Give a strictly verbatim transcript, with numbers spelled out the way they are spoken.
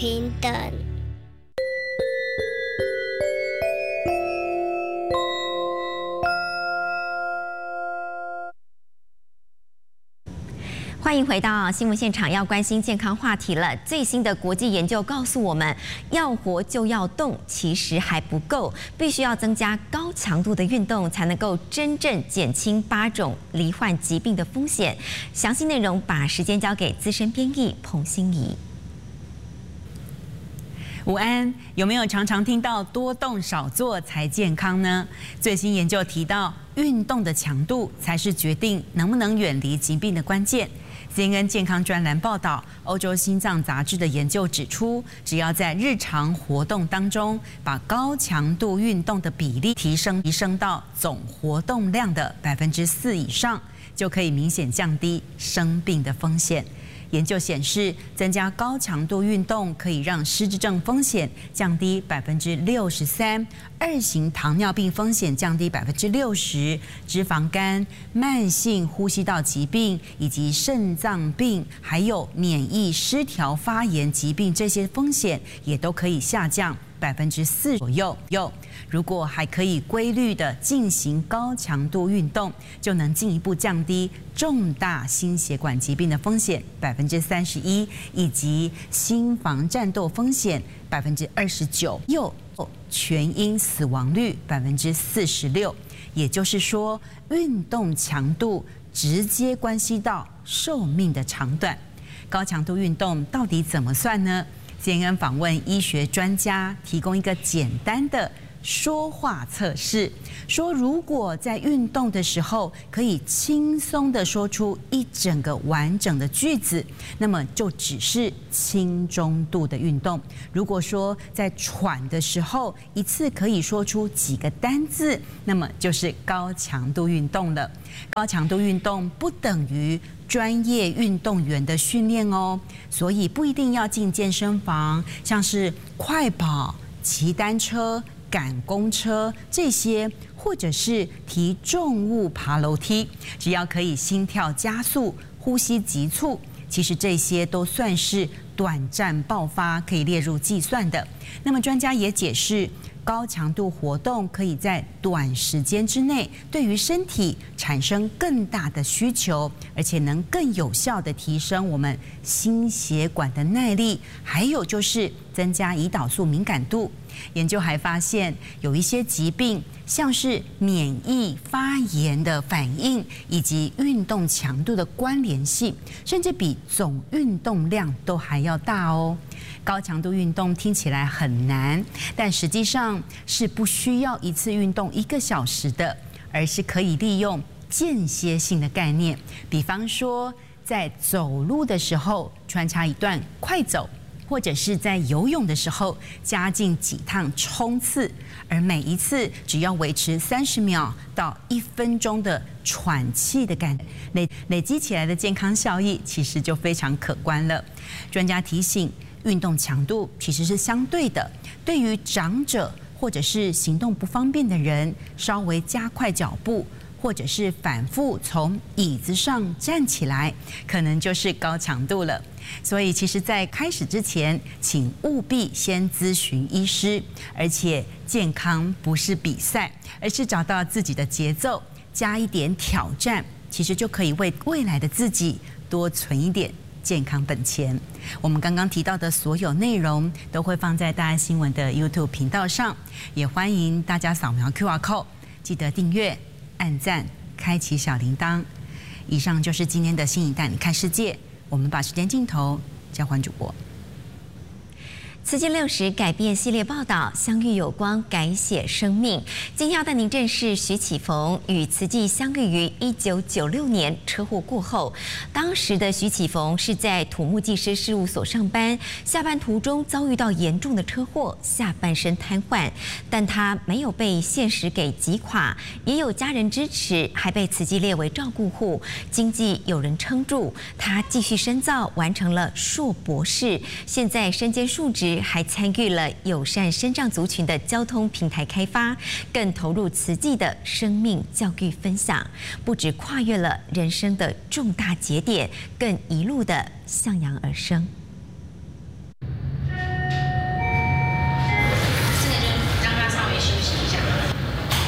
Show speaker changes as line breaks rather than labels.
平等。
欢迎回到新闻现场，要关心健康话题了。最新的国际研究告诉我们，要活就要动，其实还不够，必须要增加高强度的运动，才能够真正减轻八种罹患疾病的风险。详细内容，把时间交给资深编译彭欣怡。
午安，有没有常常听到多动少做才健康呢？最新研究提到，运动的强度才是决定能不能远离疾病的关键。C N N 健康专栏报道，欧洲心脏杂志的研究指出，只要在日常活动当中，把高强度运动的比例提升提升到总活动量的百分之四以上，就可以明显降低生病的风险。研究显示，增加高强度运动可以让失智症风险降低百分之六十三，二型糖尿病风险降低百分之六十，脂肪肝、慢性呼吸道疾病以及肾脏病，还有免疫失调发炎疾病这些风险也都可以下降百分之四左右。有，如果还可以规律的进行高强度运动，就能进一步降低重大心血管疾病的风险百分之三十一，以及心房战斗风险百分之二十九，又全因死亡率百分之四十六。也就是说，运动强度直接关系到寿命的长短。高强度运动到底怎么算呢？C N N 访问医学专家，提供一个简单的说话测试，说如果在运动的时候可以轻松地说出一整个完整的句子，那么就只是轻中度的运动。如果说在喘的时候一次可以说出几个单字，那么就是高强度运动了。高强度运动不等于专业运动员的训练哦，所以不一定要进健身房，像是快跑、骑单车、赶公车这些，或者是提重物、爬楼梯，只要可以心跳加速、呼吸急促，其实这些都算是短暂爆发，可以列入计算的。那么专家也解释，高强度活动可以在短时间之内对于身体产生更大的需求，而且能更有效地提升我们心血管的耐力，还有就是增加胰岛素敏感度。研究还发现，有一些疾病，像是免疫发炎的反应以及运动强度的关联性，甚至比总运动量都还要大哦。高强度运动听起来很难，但实际上是不需要一次运动一个小时的，而是可以利用间歇性的概念，比方说在走路的时候穿插一段快走，或者是在游泳的时候加进几趟冲刺，而每一次只要维持三十秒到一分钟的喘气的感觉，累累积起来的健康效益其实就非常可观了。专家提醒，运动强度其实是相对的，对于长者或者是行动不方便的人，稍微加快脚步，或者是反复从椅子上站起来，可能就是高强度了。所以其实在开始之前，请务必先咨询医师，而且健康不是比赛，而是找到自己的节奏，加一点挑战，其实就可以为未来的自己多存一点健康本钱。我们刚刚提到的所有内容都会放在大安新闻的 YouTube 频道上，也欢迎大家扫描 Q R code， 记得订阅、按赞、开启小铃铛。以上就是今天的新一代你看世界，我们把时间镜头交还主播。
慈济六十改变系列报道，相遇有光，改写生命。今天要带您认识徐启逢，与慈济相遇于一九九六年车祸过后。当时的徐启逢是在土木技师事务所上班，下班途中遭遇到严重的车祸，下半身瘫痪，但他没有被现实给击垮，也有家人支持，还被慈济列为照顾户，经济有人撑住，他继续深造，完成了硕博士，现在身兼数职。还参与了友善身障族群的交通平台开发，更投入慈济的生命教育分享，不止跨越了人生的重大节点，更一路的向阳而生。